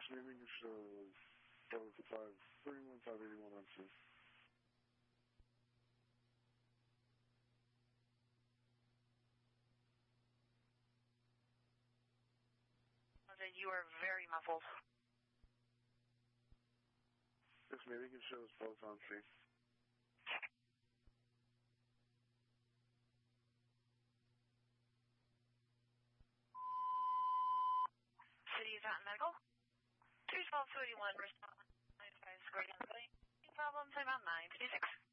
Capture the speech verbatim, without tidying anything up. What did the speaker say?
naming your show is Delta five thirty-one five eighty-one on two. You are very muffled. This naming your show is both on C. City of Fountain Medical. two twelve two eighty-one, respond nine five squared on the building. Problems, I'm about nine fifty-six.